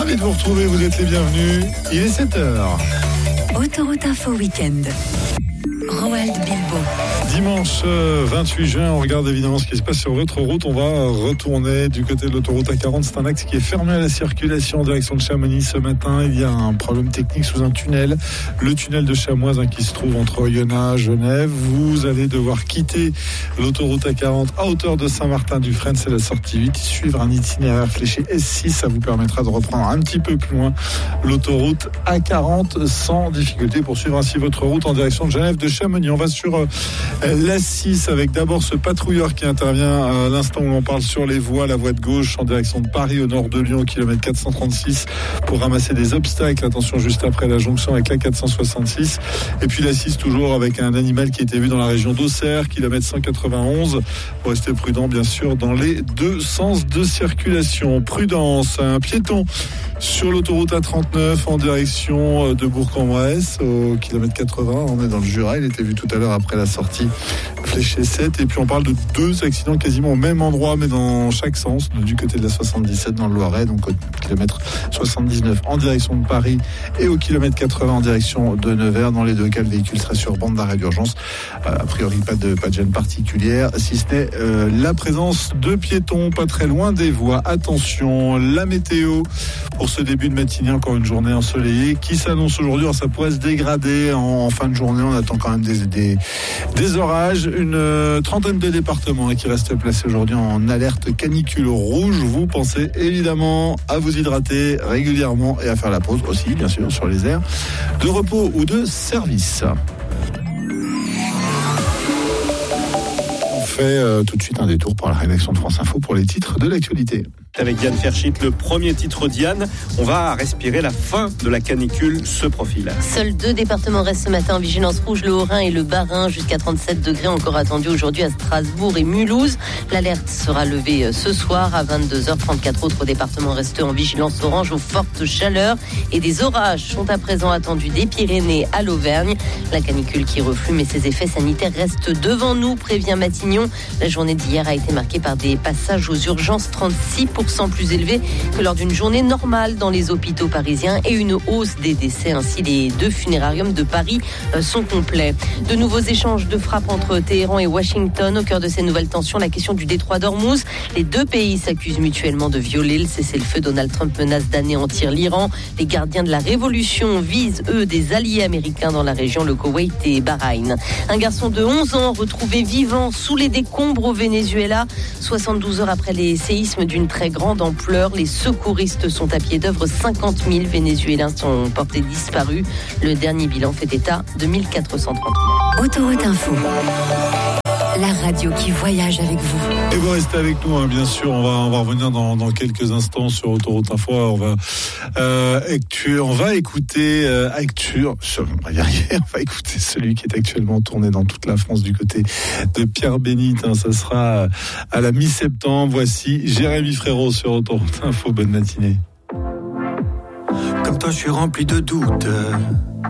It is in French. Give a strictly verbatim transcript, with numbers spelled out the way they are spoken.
Ravi de vous retrouver, vous êtes les bienvenus. Il est sept heures. Autoroute Info Week-end. Roald Bilbo. Dimanche vingt-huit juin, on regarde évidemment ce qui se passe sur votre route. On va retourner du côté de l'autoroute A quarante. C'est un axe qui est fermé à la circulation en direction de Chamonix ce matin. Il y a un problème technique sous un tunnel. Le tunnel de Chamoise hein, qui se trouve entre Oyonnax, Genève. Vous allez devoir quitter l'autoroute A quarante à hauteur de Saint-Martin-du-Frêne. C'est la sortie huit. Suivre un itinéraire fléché S six. Ça vous permettra de reprendre un petit peu plus loin l'autoroute A quarante sans difficulté pour suivre ainsi votre route en direction de Genève de Chamonix. On va sur euh, l'A six avec d'abord ce patrouilleur qui intervient à l'instant où l'on parle sur les voies, la voie de gauche en direction de Paris au nord de Lyon, kilomètre quatre cent trente-six pour ramasser des obstacles. Attention juste après la jonction avec la quatre cent soixante-six. Et puis l'A six toujours avec un animal qui a été vu dans la région d'Auxerre, kilomètre cent quatre-vingt-onze. Pour rester prudent bien sûr dans les deux sens de circulation. Prudence, un piéton sur l'autoroute A trente-neuf en direction de Bourg-en-Bresse au kilomètre quatre-vingts. On est dans le Jura. Il était vu tout à l'heure après la sortie fléché sept. Et puis on parle de deux accidents quasiment au même endroit mais dans chaque sens. Du côté de la soixante-dix-sept dans le Loiret, donc au kilomètre soixante-dix-neuf en direction de Paris et au kilomètre quatre-vingts en direction de Nevers. Dans les deux cas, le véhicule sera sur bande d'arrêt d'urgence. Euh, a priori, pas de, pas de gêne particulière, si ce n'est euh, la présence de piétons pas très loin des voies. Attention, la météo pour ce début de matinée, encore une journée ensoleillée qui s'annonce aujourd'hui. Alors ça pourrait se dégrader en, en fin de journée. On attend quand même des, des, des orages. Une euh, trentaine de départements hein, qui restent placés aujourd'hui en alerte canicule rouge. Vous pensez évidemment à vous hydrater régulièrement et à faire la pause aussi, bien sûr, sur les aires de repos ou de service. On fait euh, tout de suite un détour par la rédaction de France Info pour les titres de l'actualité. Avec Diane Ferchit, le premier titre Diane, on va respirer la fin de la canicule se profile. Seuls deux départements restent ce matin en vigilance rouge, le Haut-Rhin et le Bas-Rhin, jusqu'à trente-sept degrés encore attendus aujourd'hui à Strasbourg et Mulhouse. L'alerte sera levée ce soir à vingt-deux heures trente-quatre. Autres départements restent en vigilance orange aux fortes chaleurs et des orages sont à présent attendus des Pyrénées à l'Auvergne. La canicule qui reflue mais ses effets sanitaires restent devant nous, prévient Matignon. La journée d'hier a été marquée par des passages aux urgences trente-six pour cent plus élevé que lors d'une journée normale dans les hôpitaux parisiens et une hausse des décès. Ainsi, les deux funérariums de Paris sont complets. De nouveaux échanges de frappes entre Téhéran et Washington. Au cœur de ces nouvelles tensions, la question du détroit d'Ormuz. Les deux pays s'accusent mutuellement de violer le cessez-le-feu. Donald Trump menace d'anéantir l'Iran. Les gardiens de la révolution visent, eux, des alliés américains dans la région, le Koweït et Bahreïn. Un garçon de onze ans retrouvé vivant sous les décombres au Venezuela. soixante-douze heures après les séismes d'une très grande ampleur, les secouristes sont à pied d'œuvre. cinquante mille Vénézuéliens sont portés disparus. Le dernier bilan fait état de mille quatre cent trente morts. Autoroute Info. La radio qui voyage avec vous. Et vous restez avec nous, hein, bien sûr. On va, on va revenir dans, dans quelques instants sur Autoroute Info. On va, euh, actu, on va écouter euh, actu, on va y arriver. On va écouter celui qui est actuellement tourné dans toute la France du côté de Pierre-Bénite. Hein, ça sera à la mi-septembre. Voici Jérémy Frérot sur Autoroute Info. Bonne matinée. Comme toi, je suis rempli de doutes.